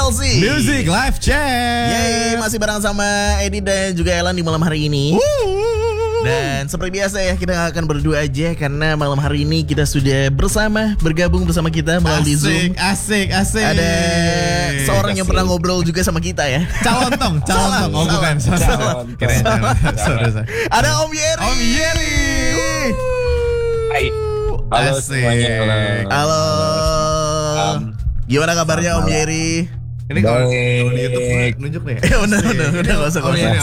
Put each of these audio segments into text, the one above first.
MLC Music Live Chat. Yeay, masih bareng sama Edi dan juga Elan di malam hari ini. Dan seperti biasa ya, kita gak akan berdua aja karena malam hari ini kita sudah bergabung bersama kita melalui Zoom. Asik. Ada seorang yang pernah ngobrol juga sama kita ya. Calon tong. Oh bukan. Keren. Sorry. Ada Om Yeri. Om Yeri. Hai. Halo semuanya. Halo. Gimana kabarnya Om Yeri? Ini kalau di YouTube nunjuk nih. Udah gak usah. Oh iya,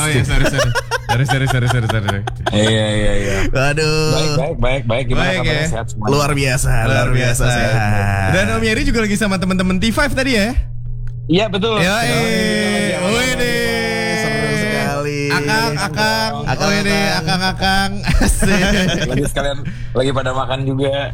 sorry. Iya. Aduh. Baik. Gimana kabarnya? Sehat semua? Luar biasa sehat. Dan Om Yeri juga lagi sama teman-teman T5 tadi ya? Iya betul. Seru sekali. Akang. Asik. Lagi sekalian lagi pada makan juga.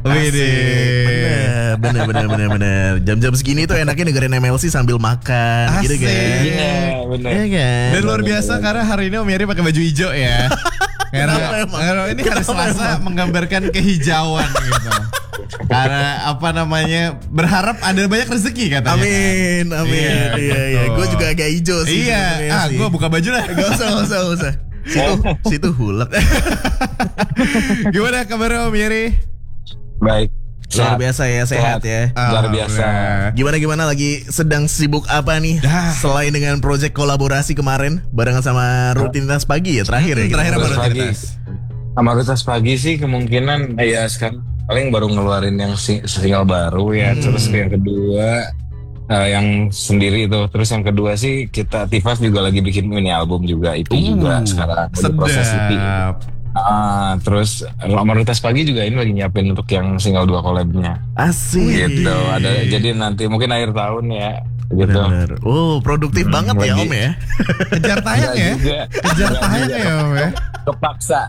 Bener. Jam-jam segini tuh enaknya dengerin MLC sambil makan. Asik. Gitu kan. Iya benar. Iya kan. Dan luar biasa karena hari ini Om Yeri pakai baju hijau ya. Karena ini hari Selasa menggambarkan kehijauan gitu. Karena berharap ada banyak rezeki katanya. Amin. Iya. Gue juga agak hijau sih. Iya. Gue buka baju lah. Gak usah. Situ hulek. Gimana kabar Om Yeri? Baik. Luar biasa ya, sehat ya. Luar biasa. Gimana lagi sedang sibuk apa nih? Selain dengan project kolaborasi kemarin barengan sama rutinitas pagi ya terakhir ya. Terakhir apa rutinitas? Sama rutinitas pagi sih kemungkinan ya sekarang paling baru ngeluarin yang single baru ya. Terus yang kedua yang sendiri itu. Terus yang kedua sih kita T5 juga lagi bikin mini album juga itu juga sekarang lagi proses itu. Terus Amaritas Pagi juga ini lagi nyiapin untuk yang single 2 collab-nya. Asik. Gitu. Jadi nanti mungkin akhir tahun ya. Gitu. Bener. Produktif banget ya Om ya. Kejar tayang ya. Kejar tayang ya Om ya. Kepaksa.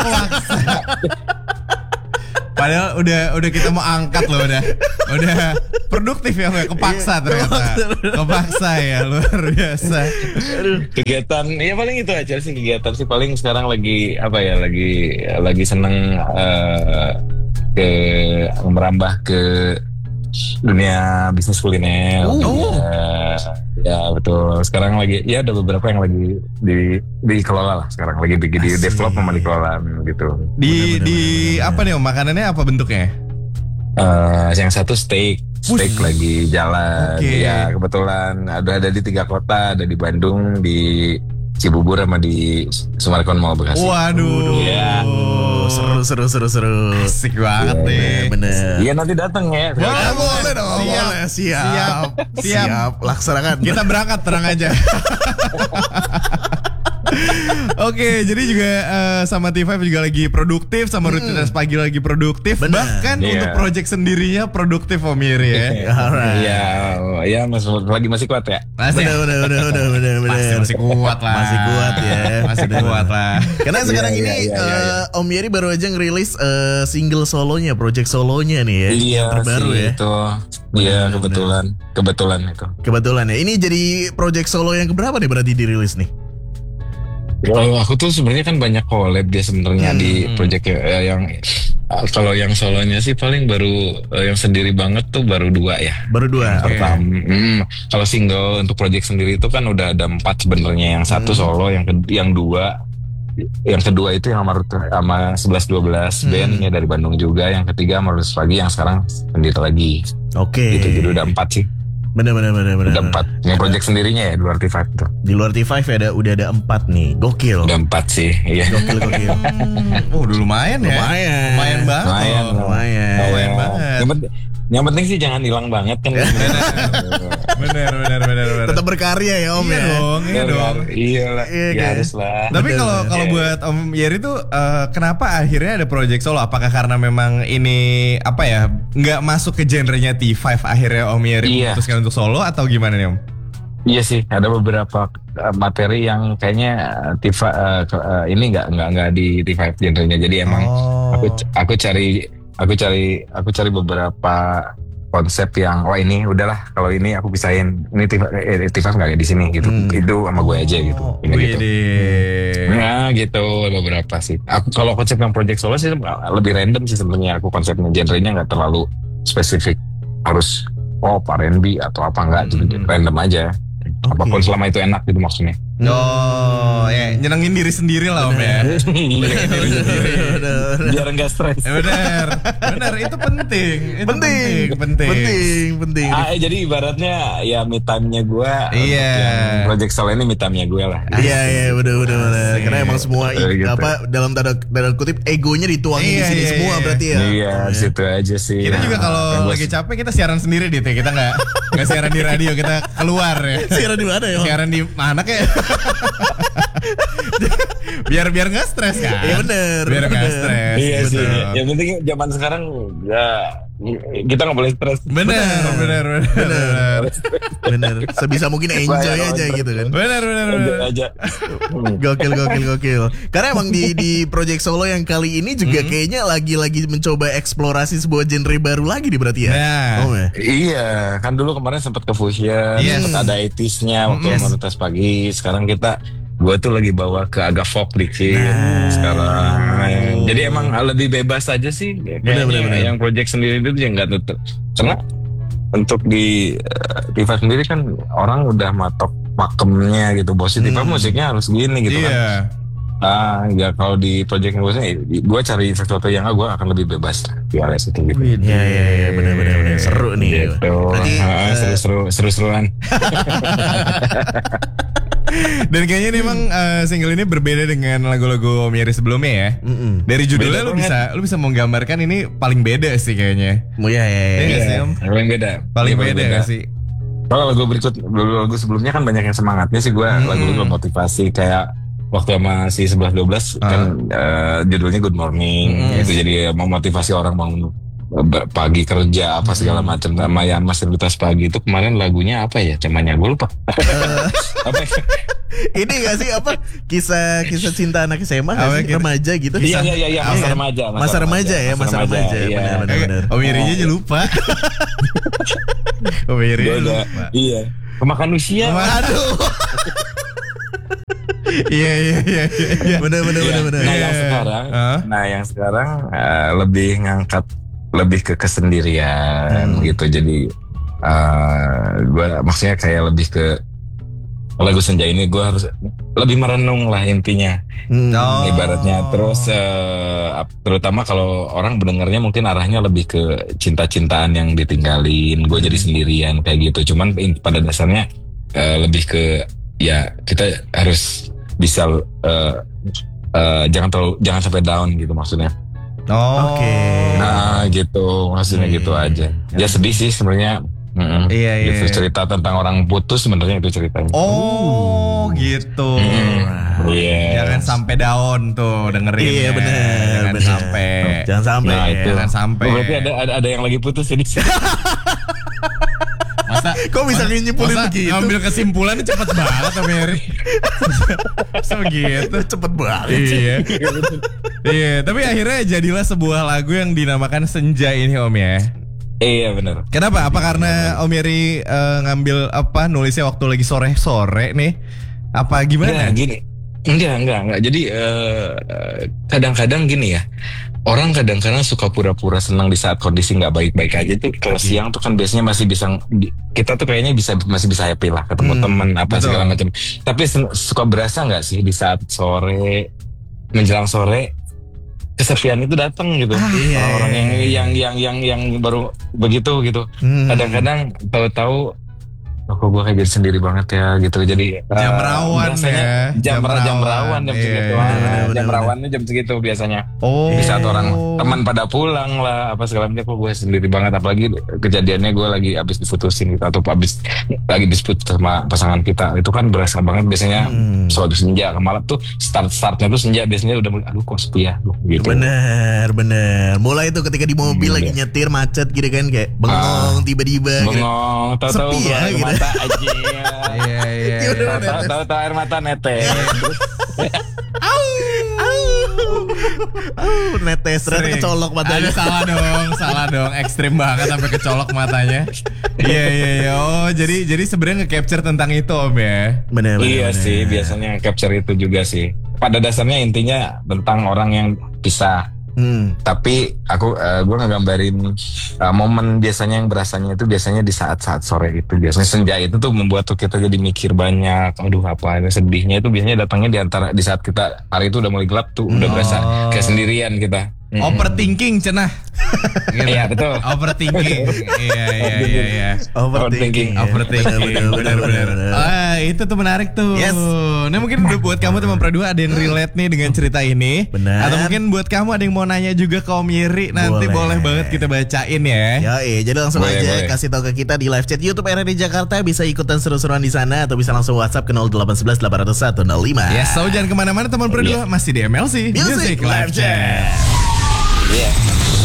Padahal udah kita mau angkat loh udah produktif ya kepaksa ternyata. Kepaksa ya luar biasa. Kegiatan ya paling itu aja sih kegiatan sih paling sekarang lagi lagi seneng merambah ke dunia bisnis kuliner. Ya betul. Sekarang lagi ya ada beberapa yang lagi dikelola lah. Sekarang lagi di develop sama dikelola gitu. Di apa nih Om? Makanannya apa bentuknya? Yang satu steak lagi jalan. Ya kebetulan ada di 3 kota, ada di Bandung, di Cibubur sama di Sumarekon Mall Bekasi. Waduh. Ya. Seru. Asik banget nih. Bener. Iya nanti datang ya. Boleh dong. Siap. Laksanakan. Kita berangkat terang aja. Oke, jadi juga sama T5 juga lagi produktif, sama rutinitas pagi lagi produktif. Bener. Bahkan untuk project sendirinya produktif Om Yeri ya. Iya, masih kuat ya. Bener. Masih kuat lah. Masih kuat ya. Masih kuat lah. Karena sekarang ini Om Yeri baru aja ngerilis single solonya, project solonya nih ya. Iya, terbaru ya. Itu. Iya, kebetulan itu. Kebetulan ya. Ini jadi project solo yang keberapa nih berarti dirilis nih? Kalau aku tuh sebenarnya kan banyak collab dia sebenarnya di project yang kalau yang solonya sih paling baru yang sendiri banget tuh baru 2 ya. Baru 2. Pertama, kalau single untuk project sendiri itu kan udah ada 4 sebenarnya. Yang satu solo, yang kedua itu yang sama 11-12 bandnya dari Bandung juga. Yang ketiga Amaritas Pagi yang sekarang sendiri lagi. Oke. Gitu, jadi udah 4 sih. Bener. Udah 4. Yang project sendirinya ya di luar T5 tuh. Di luar T5 udah ada 4 nih. Gokil. Udah 4 sih. Iya. Gokil. Udah lumayan ya. Lumayan banget. Lumayan banget. Yang penting sih jangan hilang banget kan. Bener. Tetap berkarya ya Om ya. Iya dong. Iyalah. Iya, harus lah. Tapi kalau buat Om Yeri tuh kenapa akhirnya ada project solo? Apakah karena memang ini nggak masuk ke genrenya T5 akhirnya Om Yeri memutuskan untuk solo atau gimana nih Om? Iya sih, ada beberapa materi yang kayaknya T5 ini nggak di T5 genrenya. Jadi emang aku cari beberapa konsep yang ini udahlah kalau ini aku pisahin ini T5 nggak di sini gitu. Itu sama gue aja gitu. Gitu beberapa sih. Aku kalau konsep yang project solo sih lebih random sih sebenarnya. Aku konsepnya genrenya nggak terlalu spesifik harus pop, R&B atau apa enggak, gitu, random aja. Apapun selama itu enak gitu maksudnya. Oh, ya nyenengin diri sendiri lah Om ya. Nyenengin diri sendiri. Biar enggak stres. Benar, itu penting. Itu penting. Jadi ibaratnya ya me time-nya gue. Iya. Project Soul ini me time-nya gue lah. Iya, benar. Karena emang semua gitu. dalam tanda kutip egonya dituangin di sini semua berarti ya. Iya, situ aja sih. Kita juga kalau lagi capek kita siaran sendiri dit ya. Kita nggak siaran di radio, kita keluar ya. Siaran di mana ya? Siaran di mana kayak? biar nggak stres kan? Iya bener. Biar nggak stres. Iya sih. Yang penting zaman sekarang ya kita nggak boleh stres. Bener. Sebisa mungkin enjoy aja gitu kan. Bener. Aja. Gokil. Karena emang di Project Solo yang kali ini juga kayaknya lagi mencoba eksplorasi sebuah genre baru lagi di berarti ya. Nah. Iya, kan dulu kemarin sempat ke fusion, sempat ada 80s-nya waktu Komunitas Pagi. Sekarang gue tuh lagi bawa ke agak folk dikit sekarang. Jadi emang lebih bebas aja sih. Bener. Yang project sendiri itu yang nggak tutup. Karena untuk di Tifa sendiri kan orang udah matok pakemnya gitu. Bos Tifa musiknya harus gini gitu kan. Ya kalau di project gue cari sesuatu yang gue akan lebih bebas biar itu gitu. Iya, benar. Seru nih. Gitu. Seru-seruan. Dan kayaknya nih emang single ini berbeda dengan lagu-lagu Om Yeri sebelumnya ya. Dari judulnya lu bisa menggambarkan ini paling beda sih kayaknya. Iya. Paling beda gak sih? Kalau lagu sebelumnya kan banyak yang semangatnya sih gue. Lagu-lagu motivasi kayak waktu masih 11-12 kan judulnya Good Morning. Itu jadi memotivasi orang bangun pagi kerja apa segala macam. Sama yang Mas Lintas Pagi itu kemarin lagunya apa ya? Temanya gue lupa. Apa? Ini gak sih apa kisah cinta anak SMA remaja gitu? Iya masa remaja. Masa remaja. Benar. Om Yerinya aja lupa. Om Yerinya lupa. Iya. Kemakan usia. Aduh. Iya. Benar. Nah yang sekarang lebih ngangkat lebih ke kesendirian gitu. Jadi gue maksudnya kayak lebih ke lagu Senja ini gue harus lebih merenung lah intinya. Ibaratnya terus terutama kalau orang mendengarnya mungkin arahnya lebih ke cinta-cintaan yang ditinggalin, gue jadi sendirian kayak gitu. Cuman pada dasarnya lebih ke ya kita harus bisa jangan sampai down gitu maksudnya. Oke. Nah gitu maksudnya gitu aja. Ya sedih sih sebenarnya. Iya. Gitu, cerita tentang orang putus sebenarnya itu ceritanya. Oh gitu. Jangan sampai down tuh dengerin. Iya benar. Jangan sampai. Nah, itu. Jangan sampai. Berarti ada yang lagi putus jadi. Kok bisa nyimpulin begitu? Ngambil kesimpulannya cepet banget Om Yeri. Segitu cepet banget. Iya. Tapi akhirnya jadilah sebuah lagu yang dinamakan Senja ini Om ya. Iya benar. Kenapa? Apa karena Om Yeri ngambil nulisnya waktu lagi sore-sore nih? Apa gimana? Gini. Enggak. Jadi kadang-kadang gini ya. Orang kadang-kadang suka pura-pura senang di saat kondisi nggak baik-baik aja tuh. Kalau siang tuh kan biasanya masih bisa, kita tuh kayaknya masih bisa happy lah ketemu teman apa segala macam. Tapi suka berasa nggak sih di saat sore menjelang sore kesepian itu datang gitu. Orang yang baru begitu gitu. Kadang-kadang tahu-tahu kok gue kayak jadi sendiri banget ya gitu. Jadi jam rawan ya. Jam rawan jam segitu. Jam rawannya jam segitu biasanya. Di saat orang teman pada pulang lah apa segala macam, kok gue sendiri banget. Apalagi kejadiannya gue lagi abis diputusin gitu, atau lagi dispute sama pasangan kita. Itu kan berasa banget biasanya suatu senja malam tuh startnya tuh senja biasanya udah mulai aduh kok sepi ya gitu. Bener. Mulai tuh ketika di mobil lagi nyetir macet gitu kan kayak bengong tiba-tiba. Bengong tahu-tahu sepi ya gitu. Mata aja. Iya. Tahu-tahu air mata netes. Netes ternyata kecolok matanya. Salah dong. Ekstrim banget sampai kecolok matanya. Iya. Oh, jadi sebenarnya nge-capture tentang itu Om ya. Bener. Iya sih, biasanya capture itu juga sih. Pada dasarnya intinya tentang orang yang pisah. Tapi gue ngegambarin momen biasanya yang berasanya itu biasanya di saat-saat sore itu. Biasanya senja itu tuh membuat tuh kita jadi mikir banyak. Aduh apa ini sedihnya itu biasanya datangnya di saat kita hari itu udah mulai gelap tuh. Udah berasa kayak sendirian kita. Overthinking cenah. Iya betul. Overthinking. Iya. Overthinking. Benar. Itu tuh menarik tuh. Yes. Nah mungkin buat kamu teman Pro 2 ada yang relate nih dengan cerita ini. Benar. Atau mungkin buat kamu ada yang mau nanya juga ke Om Yeri. Nanti boleh banget kita bacain ya. Jadi langsung Boleh. kasih tahu ke kita di live chat YouTube RRI Jakarta. Bisa ikutan seru-seruan di sana atau bisa langsung WhatsApp ke 0811 801 105. Yes, so jangan kemana-mana teman Pro 2 masih di MLC Music Live Chat. Iya.